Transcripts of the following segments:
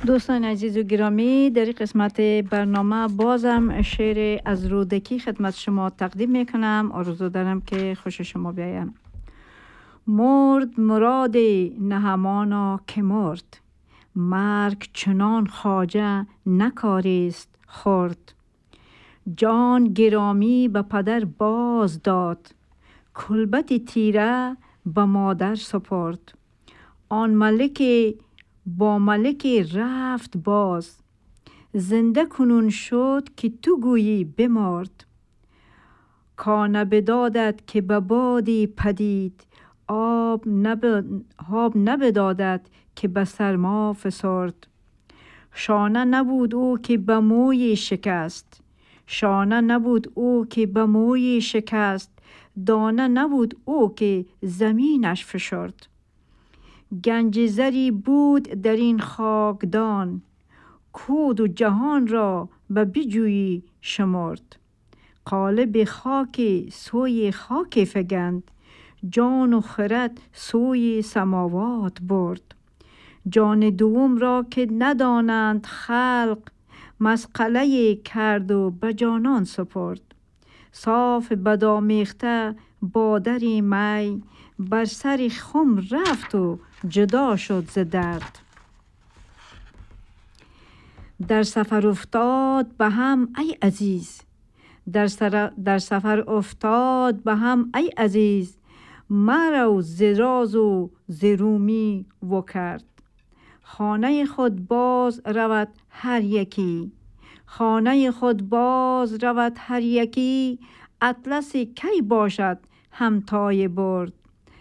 دوستان عزیز و گرامی، در این قسمت برنامه بازم شعر از رودکی خدمت شما تقدیم میکنم. آرزو دارم که خوش شما بیایم. مرد مراد نهمانا که مرد، مرگ چنان خواجه نکاریست خورد. جان گرامی به پدر باز داد، کلبت تیره به مادر سپرد. آن ملک با ملک رفت باز، زنده کنون شد که تو گویی بمرد. کان بدادت که به بادی پدید، آب نبدادت که به سرما فسرد. شانه نبود او که به موی شکست، شانه نبود او که به موی شکست. دانه نبود او که زمینش فشرد. گنج زری بود در این خاکدان، کود و جهان را به بجویی شمرد. قالب خاک سوی خاک فگند، جان و خرد سوی سماوات برد. جان دوم را که ندانند خلق، مسقله کرد و به جانان سپرد. صاف بدآمیخته با در می، بر سر خم رفت و جدا شد ز درد. در سفر افتاد به هم ای عزیز، در سفر افتاد به هم ای عزیز. مرو ز راز و ز رومی و کرد. خانه خود باز رود هر یکی، خانه خود باز رود هر یکی. اطلس کی باشد همتای برد،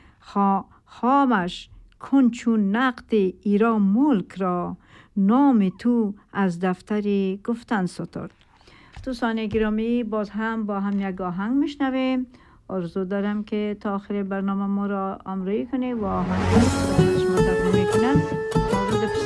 خامش کن چون نقد ایران ملک را. نام تو از دفتر گفتن سترد. دوستان گرامی، باز هم با هم یک آهنگ میشنویم. آرزو دارم که تا آخر برنامه ما را همراهی کنید و آهنگ را شما تقدیم میکنم.